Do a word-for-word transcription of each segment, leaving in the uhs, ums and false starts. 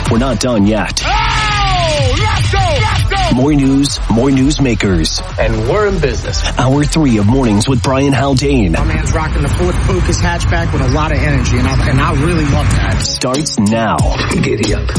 We're not done yet. Oh, let's go, let's go. More news, more newsmakers. And we're in business. Hour three of Mornings with Brian Haldane. My man's rocking the Ford Focus hatchback with a lot of energy, and I, and I really love that. Starts now. Giddy up.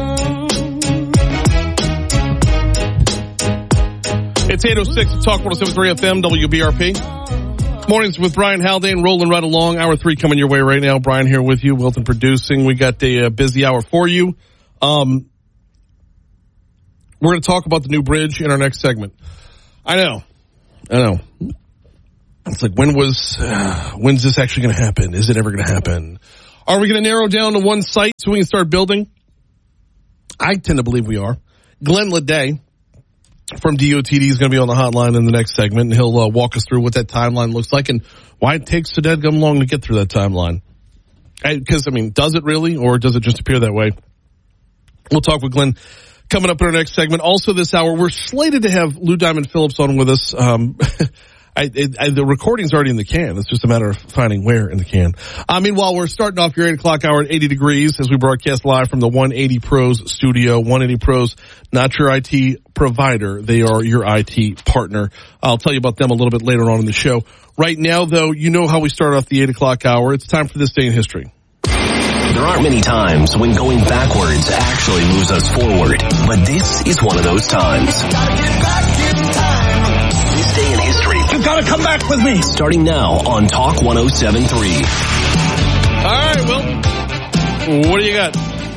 It's eight oh six at Talk one oh seven point three F M, W B R P. Mornings with Brian Haldane, rolling right along. Hour three coming your way right now. Brian here with you, Wilton producing. We got a uh, busy hour for you. Um, we're going to talk about the new bridge in our next segment. I know. I know. It's like, when was, uh, when's this actually going to happen? Is it ever going to happen? Are we going to narrow down to one site so we can start building? I tend to believe we are. Glenn Leday from D O T D is going to be on the hotline in the next segment, and he'll uh, walk us through what that timeline looks like and why it takes so dadgum long to get through that timeline. Because, I, I mean, does it really, or does it just appear that way? We'll talk with Glenn coming up in our next segment. Also this hour, we're slated to have Lou Diamond Phillips on with us. Um, I, I, the recording's already in the can. It's just a matter of finding where in the can. I mean, while we're starting off your eight o'clock hour at eighty degrees as we broadcast live from the one eighty Pros studio. one eighty Pros, not your I T provider. They are your I T partner. I'll tell you about them a little bit later on in the show. Right now, though, you know how we start off the eight o'clock hour. It's time for This Day in History. There aren't many times when going backwards actually moves us forward, but this is one of those times. Gotta get back in time. This Day in History. You gotta come back with me. Starting now on Talk one oh seven point three. All right, well, what do you got?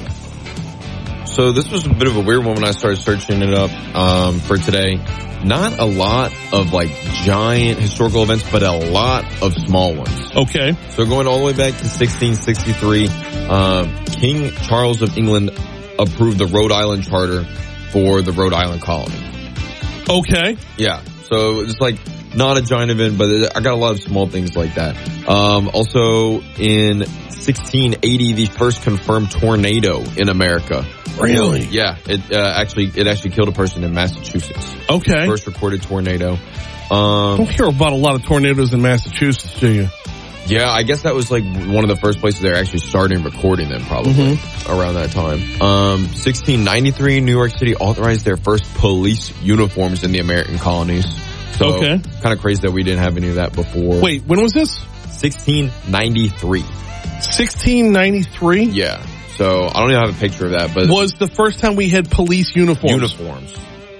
So this was a bit of a weird one when I started searching it up um, for today. Not a lot of like giant historical events, but a lot of small ones. Okay. So going all the way back to sixteen sixty-three, uh, King Charles of England approved the Rhode Island Charter for the Rhode Island colony. Okay. Yeah. So it's like not a giant event, but I got a lot of small things like that. Um, also in sixteen eighty, the first confirmed tornado in America. Really? Yeah. It uh, actually it actually killed a person in Massachusetts. Okay. First recorded tornado. Um, Don't hear about a lot of tornadoes in Massachusetts, do you? Yeah, I guess that was like one of the first places they were actually starting recording them, probably mm-hmm. around that time. Um, sixteen ninety-three, New York City authorized their first police uniforms in the American colonies. So, okay. Kind of crazy that we didn't have any of that before. Wait, when was this? sixteen ninety-three. sixteen ninety-three? Yeah. So I don't even have a picture of that, but was the first time we had police uniforms. Uniforms.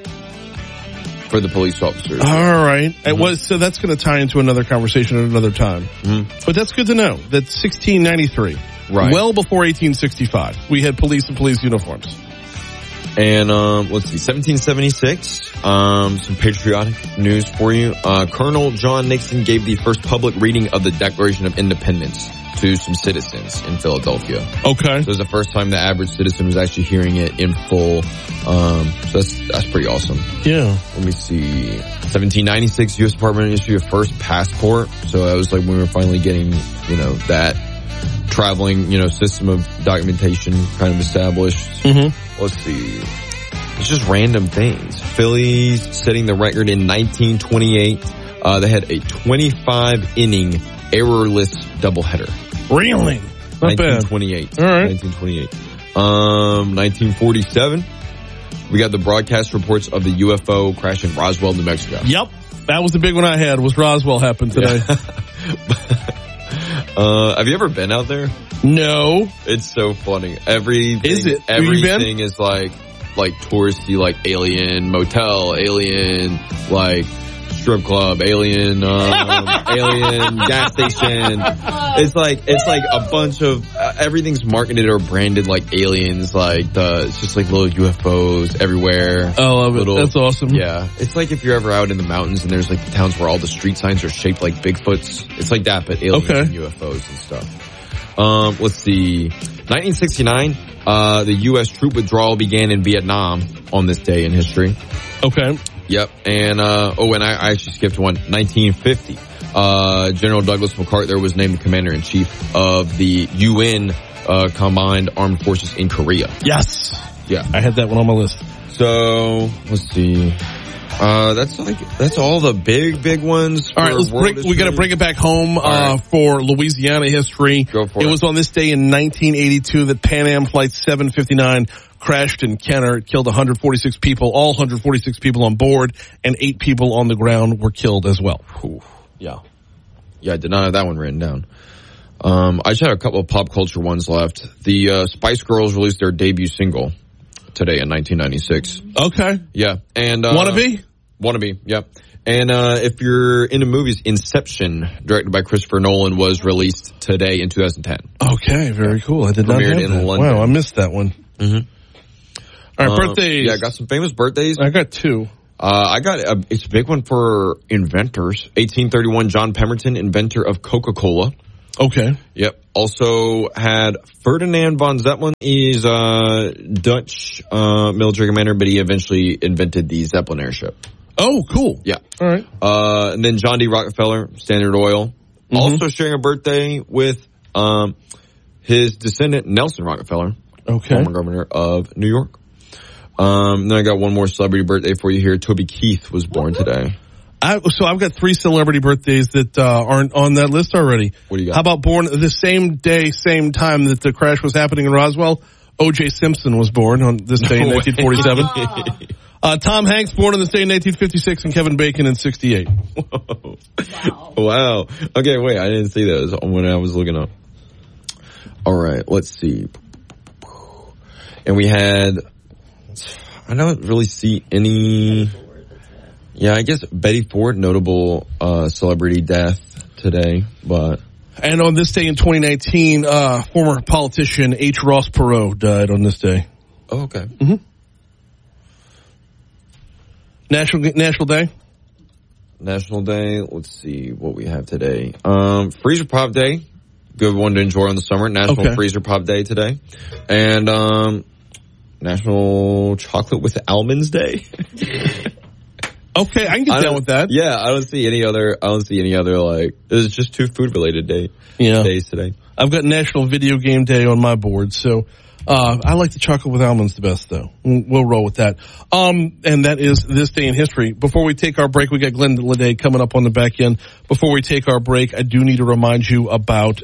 For the police officers. All right. Mm-hmm. It was, so that's going to tie into another conversation at another time. Mm-hmm. But that's good to know. That's sixteen ninety-three. Right. Well before eighteen sixty-five. We had police and police uniforms. And, um, let's see, seventeen seventy-six, um, some patriotic news for you. Uh, Colonel John Nixon gave the first public reading of the Declaration of Independence to some citizens in Philadelphia. Okay. So it was the first time the average citizen was actually hearing it in full. Um, so that's, that's pretty awesome. Yeah. Let me see. seventeen ninety-six, U S Department issued a first passport. So that was like when we were finally getting, you know, that traveling, you know, system of documentation kind of established. Mm-hmm. Let's see. It's just random things. Phillies setting the record in nineteen twenty-eight. Uh, they had a twenty-five inning errorless doubleheader. Really? Not nineteen twenty-eight. Bad. All right. nineteen twenty-eight. Um, nineteen forty-seven. We got the broadcast reports of the U F O crash in Roswell, New Mexico. Yep. That was the big one I had, was Roswell happened today. Yeah. uh, have you ever been out there? No. It's so funny. Everything, is it? Everything is like, like touristy, like alien motel, alien, like strip club, alien, um, alien gas station. It's like, it's like a bunch of, uh, everything's marketed or branded like aliens, like the, it's just like little U F Os everywhere. I love little, it. That's awesome. Yeah. It's like if you're ever out in the mountains and there's like towns where all the street signs are shaped like Bigfoots. It's like that, but aliens okay. and U F Os and stuff. Um, let's see. nineteen sixty-nine, uh, the U S troop withdrawal began in Vietnam on this day in history. Okay. Yep. And, uh, oh, and I, I actually skipped one. nineteen fifty, uh, General Douglas MacArthur was named commander-in-chief of the U N, uh, Combined Armed Forces in Korea. Yes. Yeah. I had that one on my list. So, let's see. Uh, that's like that's all the big big ones. All right, let's bring, we got to bring it back home uh, right. for Louisiana history. Go for it. It was on this day in nineteen eighty-two that Pan Am Flight seven fifty-nine crashed in Kenner. It killed one hundred forty-six people. All one hundred forty-six people on board and eight people on the ground were killed as well. Ooh, yeah, yeah, I did not have that one written down. Um, I just had a couple of pop culture ones left. The uh, Spice Girls released their debut single today in nineteen ninety-six. Okay. Yeah, and uh, Wannabe. Wannabe, yep. And uh, if you're into movies, Inception, directed by Christopher Nolan, was released today in two thousand ten. Okay, very cool. I did Premiered not have in that. London. Wow, I missed that one. Mm-hmm. All right, uh, birthdays. Yeah, I got some famous birthdays. I got two. Uh, I got, a, it's a big one for inventors. eighteen thirty-one, John Pemberton, inventor of Coca-Cola. Okay. Yep. Also had Ferdinand von Zeppelin. He's a Dutch uh, military commander, but he eventually invented the Zeppelin airship. Oh, cool. Yeah. All right. Uh, and then John D. Rockefeller, Standard Oil. Mm-hmm. Also sharing a birthday with um, his descendant, Nelson Rockefeller. Okay. Former governor of New York. Um, then I got one more celebrity birthday for you here. Toby Keith was born today. I, so I've got three celebrity birthdays that uh, aren't on that list already. What do you got? How about born the same day, same time that the crash was happening in Roswell? O J Simpson was born on this day no in nineteen forty-seven. uh, Tom Hanks born on this day in nineteen fifty-six, and Kevin Bacon in sixty-eight. Whoa. Wow. Wow. Okay, wait, I didn't see those when I was looking up. All right, let's see. And we had, I don't really see any, yeah, I guess Betty Ford, notable uh, celebrity death today, but. And on this day in twenty nineteen, uh, former politician H. Ross Perot died on this day. Oh, okay. Mm-hmm. National National Day? National Day, let's see what we have today. Um, Freezer Pop Day, good one to enjoy on the summer. National okay. Freezer Pop Day today. And um, National Chocolate with Almonds Day. Okay, I can get down with that. Yeah, I don't see any other, I don't see any other, like, it's just two food related day, yeah. days today. I've got National Video Game Day on my board, so, uh, I like the chocolate with almonds the best though. We'll roll with that. Um, and that is this day in history. Before we take our break, we got Glenn Leday coming up on the back end. Before we take our break, I do need to remind you about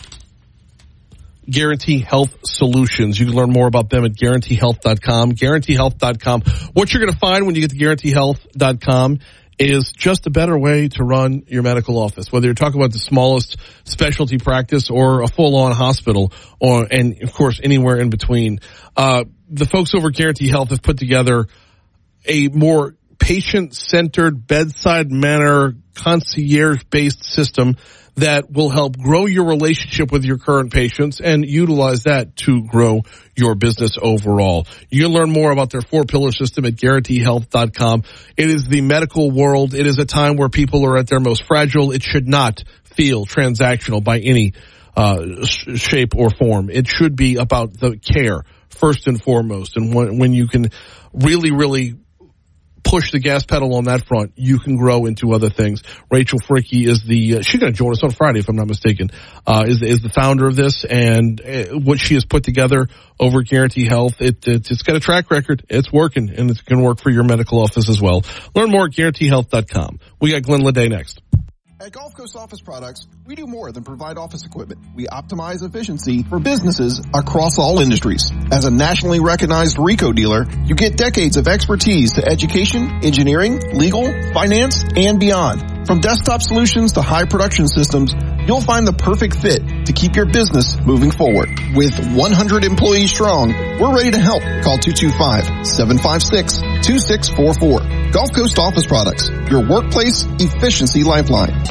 Guarantee Health Solutions. You can learn more about them at guarantee health dot com. guarantee health dot com. What you're going to find when you get to guarantee health dot com is just a better way to run your medical office. Whether you're talking about the smallest specialty practice or a full-on hospital, or and of course anywhere in between, uh, the folks over at Guarantee Health have put together a more patient-centered, bedside manner, concierge-based system that will help grow your relationship with your current patients and utilize that to grow your business overall. You can learn more about their four-pillar system at guarantee health dot com. It is the medical world. It is a time where people are at their most fragile. It should not feel transactional by any uh sh- shape or form. It should be about the care first and foremost. And when, when you can really, really push the gas pedal on that front, you can grow into other things. Rachel Fricke is the, uh, she's going to join us on Friday if I'm not mistaken, uh, is, is the founder of this, and uh, what she has put together over at Guarantee Health, it, it, it's got a track record, it's working, and it's going to work for your medical office as well. Learn more at guarantee health dot com. We got Glenn Leday next. At Gulf Coast Office Products, we do more than provide office equipment. We optimize efficiency for businesses across all industries. As a nationally recognized RICO dealer, you get decades of expertise to education, engineering, legal, finance, and beyond. From desktop solutions to high production systems, you'll find the perfect fit to keep your business moving forward. With one hundred employees strong, we're ready to help. Call two two five, seven five six, two six four four. Gulf Coast Office Products, your workplace efficiency lifeline.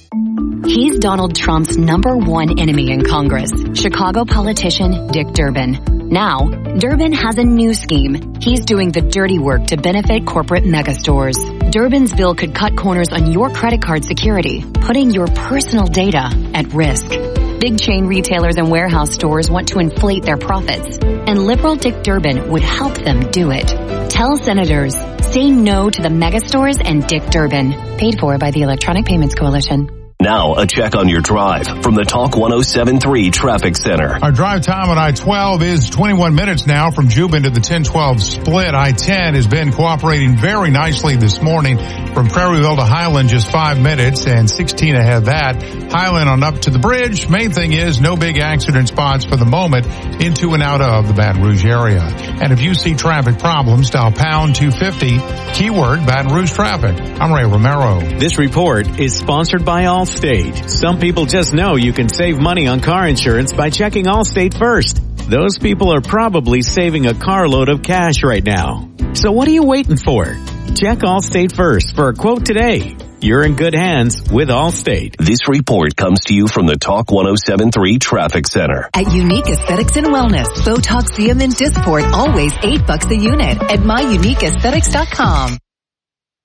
He's Donald Trump's number one enemy in Congress, Chicago politician Dick Durbin. Now, Durbin has a new scheme. He's doing the dirty work to benefit corporate megastores. Durbin's bill could cut corners on your credit card security, putting your personal data at risk. Big chain retailers and warehouse stores want to inflate their profits, and liberal Dick Durbin would help them do it. Tell senators, say no to the megastores and Dick Durbin. Paid for by the Electronic Payments Coalition. Now, a check on your drive from the Talk one oh seven point three Traffic Center. Our drive time on I twelve is twenty-one minutes now from Jubin to the ten twelve split. I ten has been cooperating very nicely this morning from Prairieville to Highland, just five minutes and sixteen ahead of that. Highland on up to the bridge. Main thing is no big accident spots for the moment into and out of the Baton Rouge area. And if you see traffic problems, dial pound two fifty, keyword Baton Rouge traffic. I'm Ray Romero. This report is sponsored by Allstate. Some people just know you can save money on car insurance by checking Allstate first. Those people are probably saving a carload of cash right now. So what are you waiting for? Check Allstate first for a quote today. You're in good hands with Allstate. This report comes to you from the Talk one oh seven point three Traffic Center. At Unique Aesthetics and Wellness, Botox, Xeomin, Dysport, always eight bucks a unit at my unique aesthetics dot com.